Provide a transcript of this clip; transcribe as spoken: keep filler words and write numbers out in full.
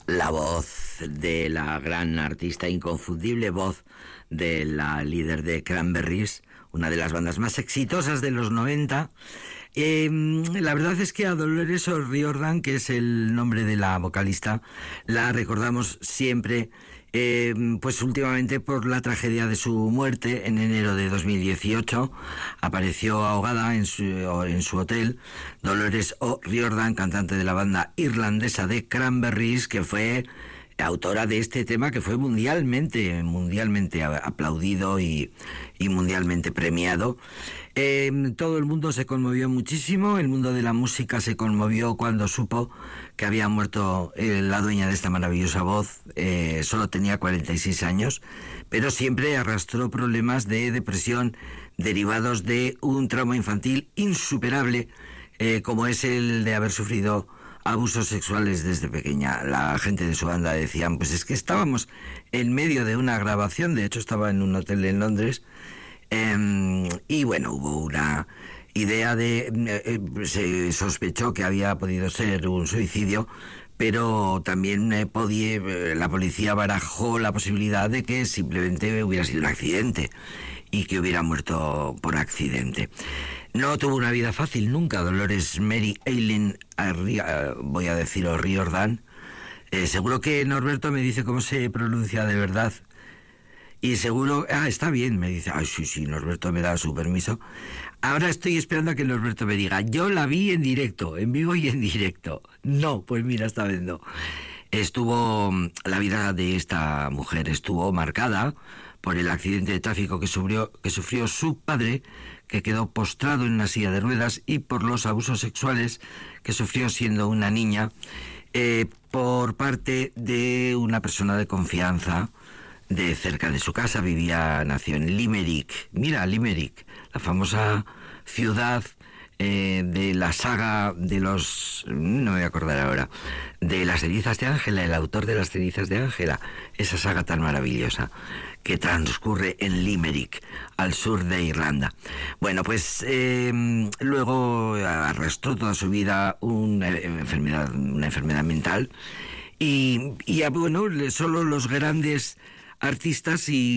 La voz de la gran artista, inconfundible voz de la líder de Cranberries, una de las bandas más exitosas de los noventa. Eh, la verdad es que a Dolores O'Riordan, que es el nombre de la vocalista, la recordamos siempre, eh, pues últimamente por la tragedia de su muerte en enero de dos mil dieciocho. Apareció ahogada en su, en su hotel. Dolores O'Riordan, cantante de la banda irlandesa de Cranberries, que fue autora de este tema que fue mundialmente, mundialmente aplaudido y, y mundialmente premiado. Eh, todo el mundo se conmovió muchísimo, el mundo de la música se conmovió cuando supo que había muerto eh, la dueña de esta maravillosa voz. Eh, solo tenía cuarenta y seis años, pero siempre arrastró problemas de depresión derivados de un trauma infantil insuperable, eh, como es el de haber sufrido abusos sexuales desde pequeña. La gente de su banda decían, pues es que estábamos en medio de una grabación, de hecho estaba en un hotel en Londres, eh, y bueno, hubo una idea de, eh, se sospechó que había podido ser un suicidio, pero también eh, podía, eh, la policía barajó la posibilidad de que simplemente hubiera sido un accidente y que hubiera muerto por accidente. No tuvo una vida fácil nunca, Dolores Mary Eileen, voy a decir O'Riordan. Eh, seguro que Norberto me dice cómo se pronuncia de verdad. Y seguro, ah, está bien, me dice, ay, sí, sí, Norberto me da su permiso. Ahora estoy esperando a que Norberto me diga, yo la vi en directo, en vivo y en directo. No, pues mira, esta vez no. Estuvo, la vida de esta mujer estuvo marcada por el accidente de tráfico que sufrió, que sufrió su padre, que quedó postrado en una silla de ruedas, y por los abusos sexuales que sufrió siendo una niña eh, por parte de una persona de confianza de cerca de su casa. Vivía, nació en Limerick, mira, Limerick, la famosa ciudad eh, de la saga de los, no me voy a acordar ahora, de las cenizas de Ángela, el autor de las cenizas de Ángela, esa saga tan maravillosa que transcurre en Limerick, al sur de Irlanda. Bueno, pues eh, luego arrastró toda su vida una enfermedad, una enfermedad mental, y, y bueno, solo los grandes artistas y